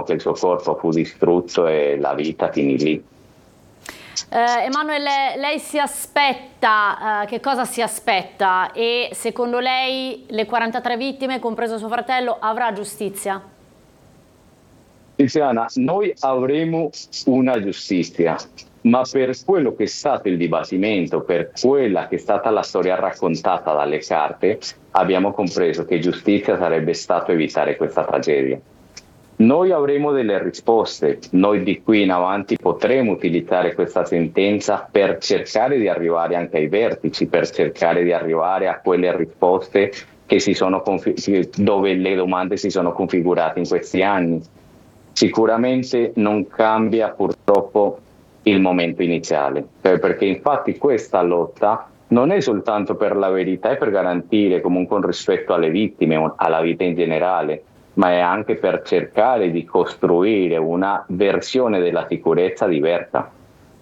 che il suo corpo fu distrutto e la vita finì lì. Emanuele, lei si aspetta, che cosa si aspetta? E secondo lei le 43 vittime, compreso suo fratello, avrà giustizia? Tiziana, noi avremo una giustizia, ma per quello che è stato il dibattimento, per quella che è stata la storia raccontata dalle carte, abbiamo compreso che giustizia sarebbe stato evitare questa tragedia. Noi avremo delle risposte, noi di qui in avanti potremo utilizzare questa sentenza per cercare di arrivare anche ai vertici, per cercare di arrivare a quelle risposte che dove le domande si sono configurate in questi anni. Sicuramente non cambia purtroppo il momento iniziale, perché infatti questa lotta non è soltanto per la verità e per garantire comunque un rispetto alle vittime, alla vita in generale, ma è anche per cercare di costruire una versione della sicurezza diversa.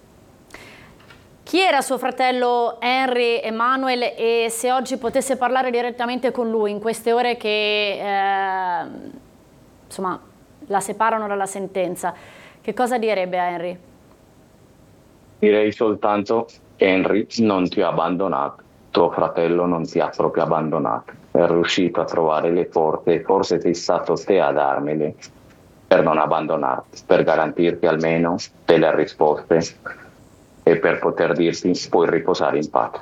Chi era suo fratello Henry Emanuel e se oggi potesse parlare direttamente con lui in queste ore che insomma, la separano dalla sentenza, che cosa direbbe a Henry? Direi soltanto: Henry non ti ha abbandonato, tuo fratello non ti ha proprio abbandonato, è riuscito a trovare le forze, forse sei stato te a darmele per non abbandonarti, per garantirti almeno delle risposte e per poter dirti puoi riposare in pace.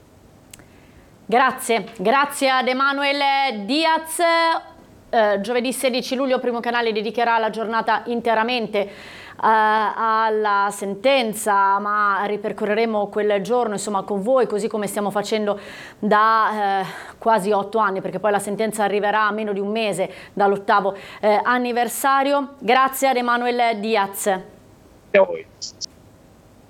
Grazie ad Emanuele Diaz. Giovedì 16 luglio Primo Canale dedicherà la giornata interamente alla sentenza, ma ripercorreremo quel giorno insomma con voi, così come stiamo facendo da quasi 8 anni, perché poi la sentenza arriverà a meno di un mese dall'8° anniversario. Grazie ad Emanuele Diaz. E a voi.